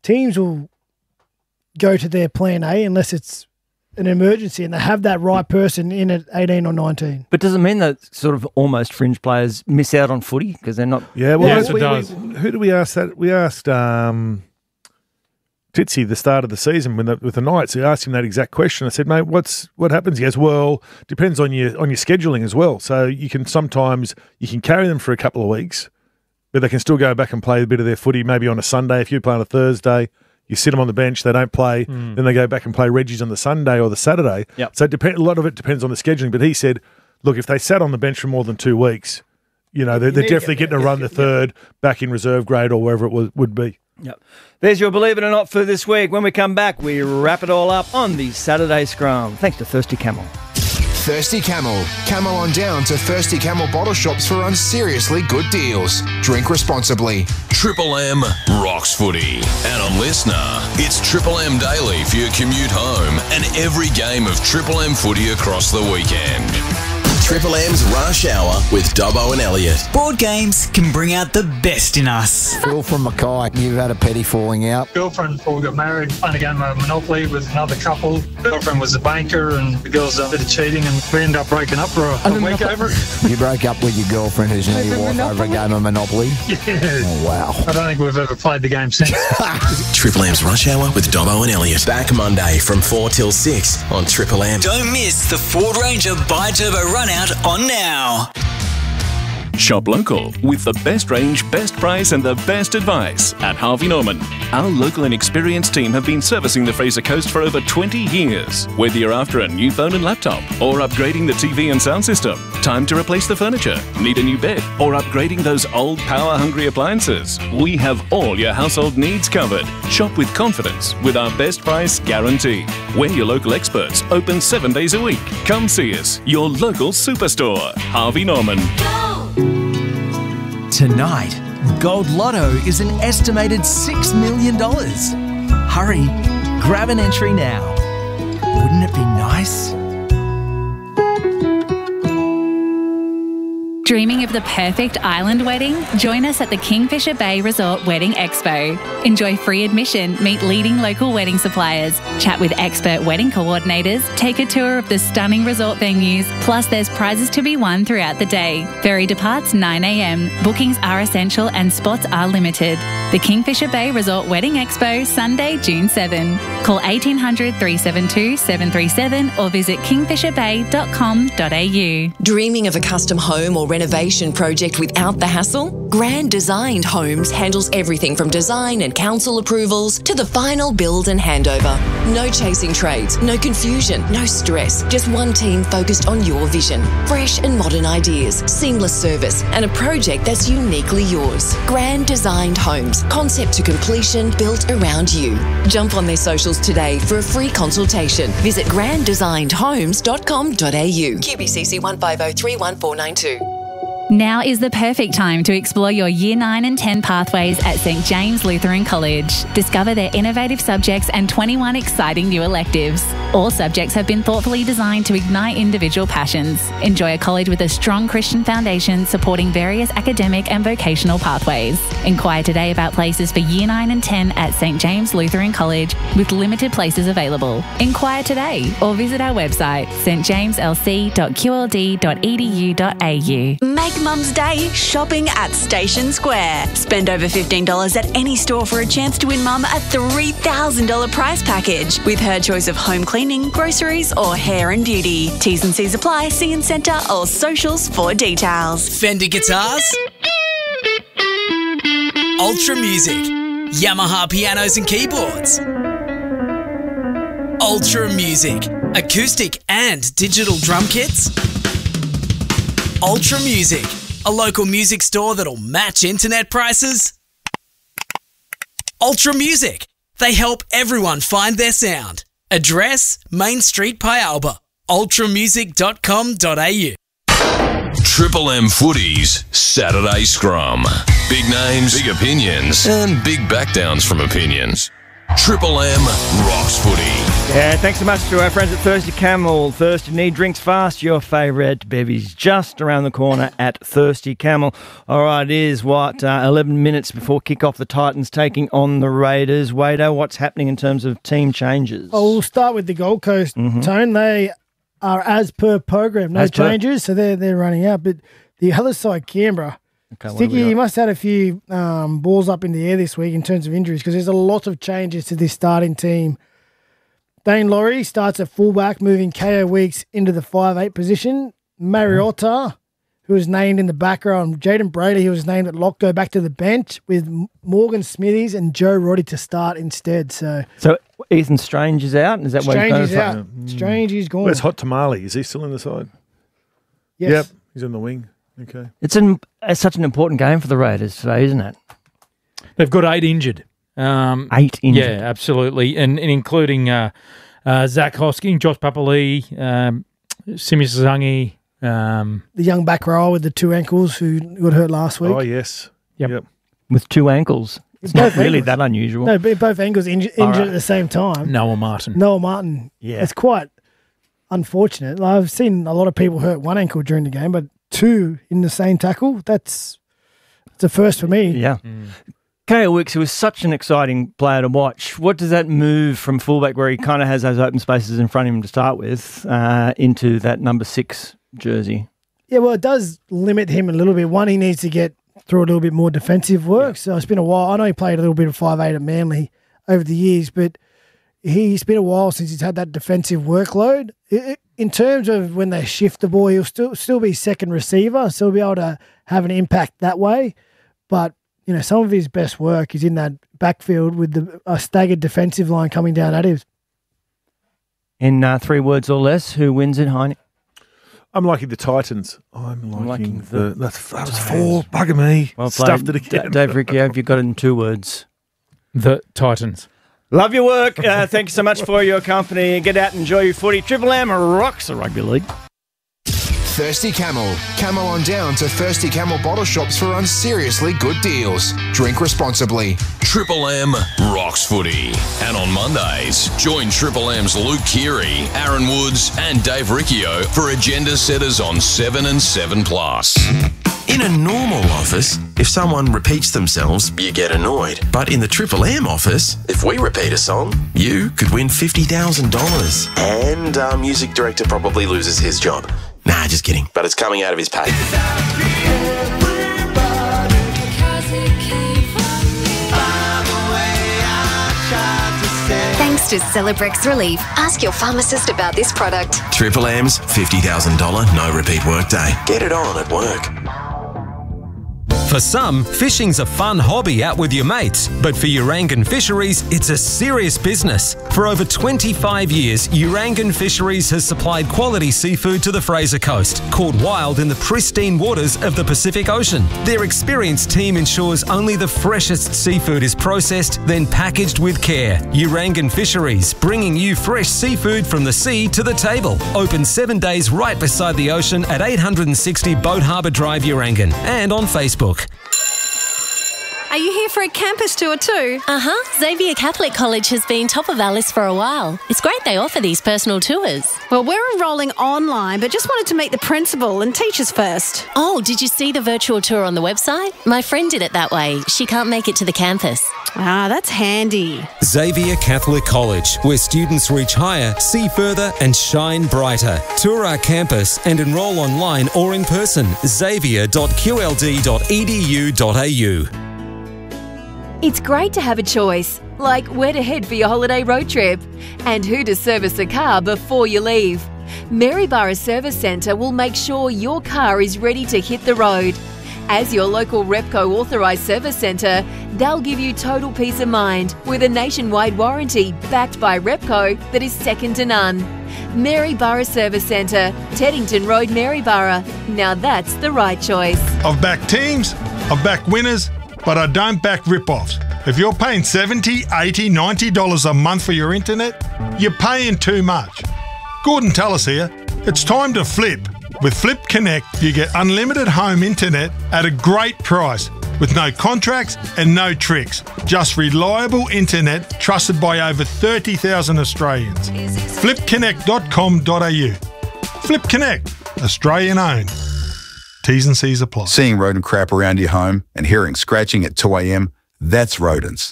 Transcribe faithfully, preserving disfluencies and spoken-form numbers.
teams will go to their plan A unless it's an emergency and they have that right person in at eighteen or nineteen. But does it mean that sort of almost fringe players miss out on footy because they're not... Yeah, well, Yes, we, it does. we- who do we ask that? We asked um, Titsy the start of the season when the, with the Knights. We asked him that exact question. I said, mate, what's what happens? He goes, well, depends on your on your scheduling as well. So you can sometimes you can carry them for a couple of weeks, but they can still go back and play a bit of their footy maybe on a Sunday. If you play on a Thursday, you sit them on the bench, they don't play, Mm. then they go back and play Reggie's on the Sunday or the Saturday. Yep. So it depend, a lot of it depends on the scheduling. But he said, look, if they sat on the bench for more than two weeks, you know, they're, they're need to definitely get getting to run the third back in reserve grade or wherever it was, would be. Yep. There's your Believe It or Not for this week. When we come back, we wrap it all up on the Saturday Scrum. Thanks to Thirsty Camel. Thirsty Camel. Camel on down to Thirsty Camel bottle shops for on seriously good deals. Drink responsibly. Triple M rocks footy. And on Listener, it's Triple M Daily for your commute home and every game of Triple M footy across the weekend. Triple M's Rush Hour with Dobbo and Elliot. Board games can bring out the best in us. Phil from Mackay, you've had a petty falling out. Girlfriend before we got married, playing a game of Monopoly with another couple. Girlfriend was a banker and the girls done a bit of cheating and we ended up breaking up for a, a week over it. You broke up with your girlfriend who's now your wife over a game of Monopoly? Yeah. Oh, wow. I don't think we've ever played the game since. Triple M's Rush Hour with Dobbo and Elliot. Back Monday from four till six on Triple M. Don't miss the Ford Ranger Bi-Turbo Run Out on Now. Shop local with the best range, best price and the best advice at Harvey Norman. Our local and experienced team have been servicing the Fraser Coast for over twenty years. Whether you're after a new phone and laptop or upgrading the T V and sound system, time to replace the furniture, need a new bed or upgrading those old power-hungry appliances, we have all your household needs covered. Shop with confidence with our best price guarantee. We're your local experts, open seven days a week. Come see us, your local superstore, Harvey Norman. Tonight, Gold Lotto is an estimated six million dollars. Hurry, grab an entry now. Wouldn't it be nice? Dreaming of the perfect island wedding? Join us at the Kingfisher Bay Resort Wedding Expo. Enjoy free admission, meet leading local wedding suppliers, chat with expert wedding coordinators, take a tour of the stunning resort venues, plus there's prizes to be won throughout the day. Ferry departs nine a m. Bookings are essential and spots are limited. The Kingfisher Bay Resort Wedding Expo, Sunday, June seventh. Call eighteen hundred, three seven two, seven three seven or visit kingfisher bay dot com dot a u. Dreaming of a custom home or renovation project without the hassle? Grand Designed Homes handles everything from design and council approvals to the final build and handover. No chasing trades, no confusion, no stress. Just one team focused on your vision. Fresh and modern ideas, seamless service, and a project that's uniquely yours. Grand Designed Homes, concept to completion, built around you. Jump on their socials today for a free consultation. Visit grand designed homes dot com dot a u. Q B C C one five zero three one four nine two. Now is the perfect time to explore your Year nine and ten pathways at Saint James Lutheran College. Discover their innovative subjects and twenty-one exciting new electives. All subjects have been thoughtfully designed to ignite individual passions. Enjoy a college with a strong Christian foundation supporting various academic and vocational pathways. Inquire today about places for Year nine and ten at Saint James Lutheran College with limited places available. Inquire today or visit our website s t james l c dot q l d dot e d u dot a u. Make Mum's Day shopping at Station Square. Spend over fifteen dollars at any store for a chance to win Mum a three thousand dollars prize package with her choice of home cleaning, groceries or hair and beauty. T's and C's apply. See in centre or socials for details. Fender guitars, Ultra Music, Yamaha pianos and keyboards, Ultra Music, acoustic and digital drum kits. Ultra Music, a local music store that'll match internet prices. Ultra Music, they help everyone find their sound. Address, Main Street, Pialba. ultra music dot com dot a u. Triple M Footy's Saturday Scrum. Big names, big opinions, and big backdowns from opinions. Triple M rocks footy. Yeah, thanks so much to our friends at Thirsty Camel. Thirsty Need drinks fast. Your favourite bevies just around the corner at Thirsty Camel. All right, it is, what, uh, eleven minutes before kick-off, the Titans taking on the Raiders. Wado, what's happening in terms of team changes? Oh, we'll start with the Gold Coast, Mhm. Tone. They are as per program. No As per. changes, so they're, they're running out. But the other side, Canberra. Okay, what have we Sticky, got? you must have had a few um, balls up in the air this week in terms of injuries because there's a lot of changes to this starting team. Dane Laurie starts at fullback, moving K O Weeks into the five eight position. Mariota, who was named in the back row, and Jaden Brady, who was named at lock, go back to the bench with M- Morgan Smithies and Joe Roddy to start instead. So So Ethan Strange is out? Is that what Strange you're is kind of out. Strange is gone. Where's Hot Tamale? Is he still in the side? Yes. Yep, he's in the wing. Okay. It's, an, it's such an important game for the Raiders today, isn't it? They've got eight injured. Um, eight injured. Yeah, absolutely. And, and including uh, uh, Zach Hosking, Josh Papali, um, Simi Sazangi. Um, The young back row with the two ankles who got hurt last week. Oh, yes. Yep. yep. With two ankles. It's Both not really ankles. that unusual. No, but both ankles inju- injured All right. at the same time. Noah Martin. Noah Martin. Yeah. It's quite unfortunate. I've seen a lot of people hurt one ankle during the game, but two in the same tackle, that's it's a first for me. Yeah. K O Wicks, who was such an exciting player to watch, what does that move from fullback where he kind of has those open spaces in front of him to start with uh, into that number six jersey? Yeah, well, it does limit him a little bit. One, he needs to get through a little bit more defensive work. So it's been a while. I know he played a little bit of five eight at Manly over the years, but he's been a while since he's had that defensive workload. I- I- In terms of when they shift the ball, he'll still still be second receiver, so he'll be able to have an impact that way. But, you know, some of his best work is in that backfield with the a staggered defensive line coming down at him. In uh, three words or less, who wins it, Heine? I'm liking the Titans. I'm liking, liking the, the- that's, that was four. Bugger me. Well Stuffed played. it again. D- Dave Riccio, have you got it in two words? The Titans. Love your work. Uh, thank you so much for your company. Get out and enjoy your footy. Triple M rocks the rugby league. Thirsty Camel. Camel on down to Thirsty Camel bottle shops for unseriously good deals. Drink responsibly. Triple M rocks footy. And on Mondays, join Triple M's Luke Keary, Aaron Woods, and Dave Riccio for agenda setters on seven and seven plus. In a normal office, if someone repeats themselves, you get annoyed. But in the Triple M office, if we repeat a song, you could win fifty thousand dollars. And our music director probably loses his job. Nah, just kidding. But it's coming out of his pay. Thanks to Celebrex Relief. Ask your pharmacist about this product. Triple M's fifty thousand dollars no repeat workday. Get it on at work. For some, fishing's a fun hobby out with your mates, but for Urangan Fisheries, it's a serious business. For over twenty-five years, Urangan Fisheries has supplied quality seafood to the Fraser Coast, caught wild in the pristine waters of the Pacific Ocean. Their experienced team ensures only the freshest seafood is processed, then packaged with care. Urangan Fisheries, bringing you fresh seafood from the sea to the table. Open seven days right beside the ocean at eight sixty Boat Harbour Drive, Urangan, and on Facebook. Are you here for a campus tour too? Uh-huh. Xavier Catholic College has been top of our list for a while. It's great they offer these personal tours. Well, we're enrolling online, but just wanted to meet the principal and teachers first. Oh, did you see the virtual tour on the website? My friend did it that way. She can't make it to the campus. Ah, that's handy. Xavier Catholic College, where students reach higher, see further, and shine brighter. Tour our campus and enrol online or in person. xavier dot q l d dot e d u dot a u. It's great to have a choice, like where to head for your holiday road trip and who to service a car before you leave. Maryborough Service Centre will make sure your car is ready to hit the road. As your local Repco authorised service centre, they'll give you total peace of mind with a nationwide warranty backed by Repco that is second to none. Maryborough Service Centre, Teddington Road, Maryborough. Now that's the right choice. I've backed teams, I've backed winners, but I don't back rip-offs. If you're paying seventy dollars, eighty dollars, ninety dollars a month for your internet, you're paying too much. Gordon Tallis here. It's time to flip. With Flip Connect, you get unlimited home internet at a great price with no contracts and no tricks. Just reliable internet trusted by over thirty thousand Australians. flip connect dot com dot a u. Flip Connect, Australian owned. T's and C's apply. Seeing rodent crap around your home and hearing scratching at two a m, that's rodents.